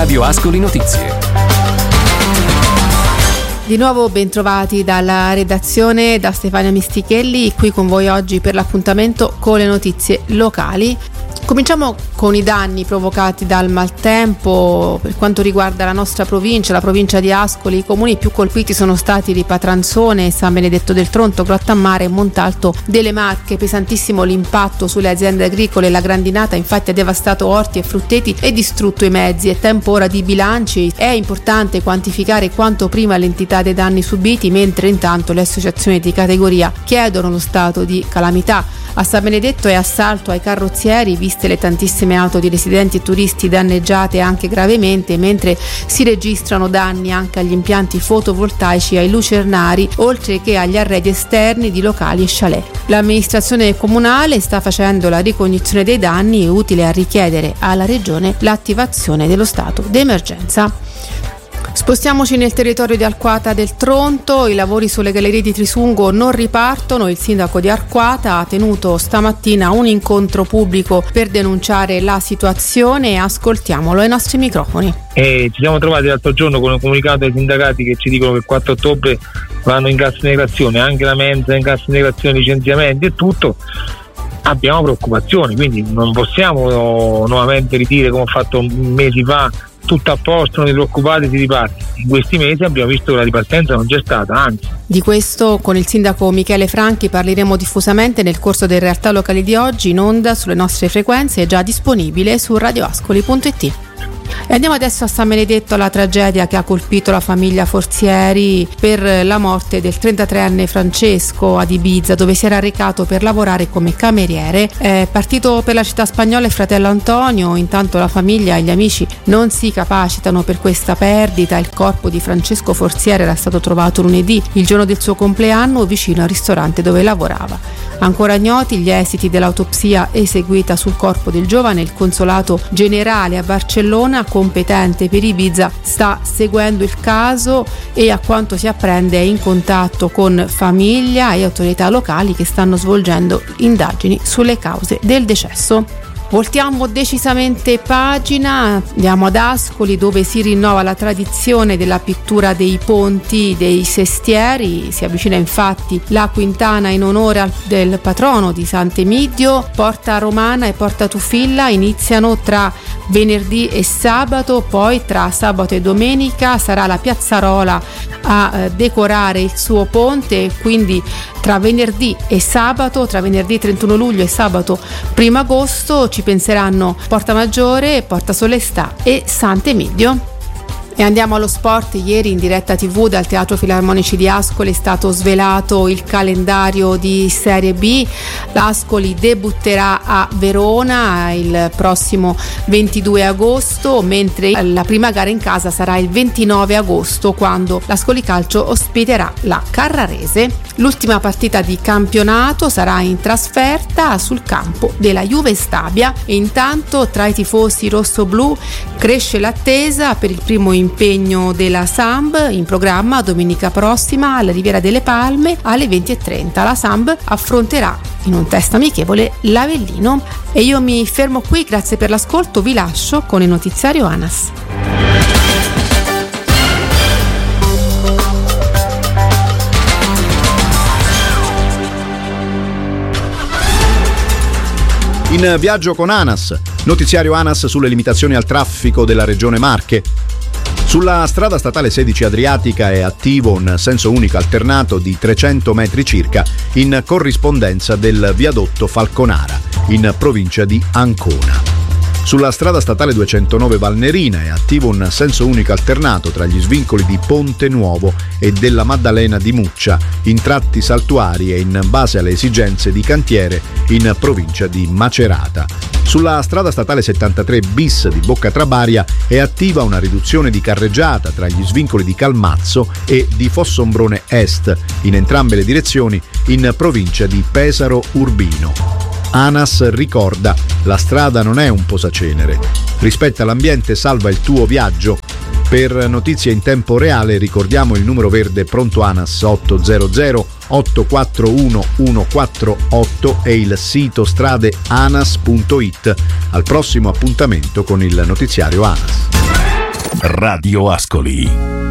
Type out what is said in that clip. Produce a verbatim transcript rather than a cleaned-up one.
Radio Ascoli Notizie. Di nuovo bentrovati dalla redazione, da Stefania Mistichelli, qui con voi oggi per l'appuntamento con le notizie locali. Cominciamo con i danni provocati dal maltempo. Per quanto riguarda la nostra provincia, la provincia di Ascoli, i comuni più colpiti sono stati Ripatranzone, San Benedetto del Tronto, Grottammare e Montalto delle Marche. Pesantissimo l'impatto sulle aziende agricole, la grandinata infatti ha devastato orti e frutteti e distrutto i mezzi. È tempo ora di bilanci, è importante quantificare quanto prima l'entità dei danni subiti, mentre intanto le associazioni di categoria chiedono lo stato di calamità. A San Benedetto è assalto ai carrozzieri, viste le tantissime auto di residenti e turisti danneggiate anche gravemente, mentre si registrano danni anche agli impianti fotovoltaici e ai lucernari, oltre che agli arredi esterni di locali e chalet. L'amministrazione comunale sta facendo la ricognizione dei danni, utile a richiedere alla Regione l'attivazione dello stato d'emergenza. Spostiamoci nel territorio di Arquata del Tronto. I lavori sulle gallerie di Trisungo non ripartono. Il sindaco di Arquata ha tenuto stamattina un incontro pubblico per denunciare la situazione. Ascoltiamolo ai nostri microfoni. E ci siamo trovati l'altro giorno con un comunicato dei sindacati che ci dicono che il quattro ottobre vanno in cassa integrazione, anche la mensa in cassa integrazione, licenziamenti e tutto. Abbiamo preoccupazioni, quindi non possiamo nuovamente ridire come ho fatto mesi fa: tutto a posto, non vi preoccupate, si riparte. In questi mesi abbiamo visto che la ripartenza non c'è stata, anzi. Di questo con il sindaco Michele Franchi parleremo diffusamente nel corso delle realtà locali di oggi, in onda sulle nostre frequenze, già disponibile su radioascoli punto it. E andiamo adesso a San Benedetto, alla tragedia che ha colpito la famiglia Forzieri per la morte del trentatreenne Francesco ad Ibiza, dove si era recato per lavorare come cameriere. È partito per la città spagnola il fratello Antonio. Intanto la famiglia e gli amici non si capacitano per questa perdita. Il corpo di Francesco Forzieri era stato trovato lunedì, il giorno del suo compleanno, vicino al ristorante dove lavorava. Ancora ignoti gli esiti dell'autopsia eseguita sul corpo del giovane. Il consolato generale a Barcellona, competente per Ibiza, sta seguendo il caso e, a quanto si apprende, è in contatto con famiglia e autorità locali che stanno svolgendo indagini sulle cause del decesso. Voltiamo decisamente pagina, andiamo ad Ascoli, dove si rinnova la tradizione della pittura dei ponti, dei sestieri. Si avvicina infatti la quintana in onore al, del patrono di Sant'Emidio. Porta Romana e Porta Tufilla iniziano tra venerdì e sabato, poi tra sabato e domenica sarà la Piazzarola a eh, decorare il suo ponte, quindi tra venerdì e sabato, tra venerdì trentuno luglio e sabato primo agosto ci penseranno Porta Maggiore, Porta Solestà e Sant'Emidio. E andiamo allo sport. Ieri in diretta tivù dal Teatro Filarmonici di Ascoli è stato svelato il calendario di Serie B. L'Ascoli debutterà a Verona il prossimo ventidue agosto, mentre la prima gara in casa sarà il ventinove agosto, quando l'Ascoli Calcio ospiterà la Carrarese. L'ultima partita di campionato sarà in trasferta sul campo della Juve Stabia e intanto tra i tifosi rossoblu cresce l'attesa per il primo impegno della Samb, in programma domenica prossima alla Riviera delle Palme alle venti e trenta. La Samb affronterà in un test amichevole l'Avellino. E io mi fermo qui, grazie per l'ascolto, vi lascio con il notiziario ANAS. In viaggio con ANAS, notiziario ANAS sulle limitazioni al traffico della regione Marche. Sulla strada statale sedici Adriatica è attivo un senso unico alternato di trecento metri circa in corrispondenza del viadotto Falconara, in provincia di Ancona. Sulla strada statale duecentonove Valnerina è attivo un senso unico alternato tra gli svincoli di Ponte Nuovo e della Maddalena di Muccia, in tratti saltuari e in base alle esigenze di cantiere, in provincia di Macerata. Sulla strada statale settantatré bis di Bocca Trabaria è attiva una riduzione di carreggiata tra gli svincoli di Calmazzo e di Fossombrone Est, in entrambe le direzioni, in provincia di Pesaro Urbino. ANAS ricorda: la strada non è un posacenere. Rispetta l'ambiente, salva il tuo viaggio. Per notizie in tempo reale ricordiamo il numero verde pronto ANAS ottocento otto quattro uno uno quattro otto e il sito strade anas punto it. Al prossimo appuntamento con il notiziario ANAS. Radio Ascoli.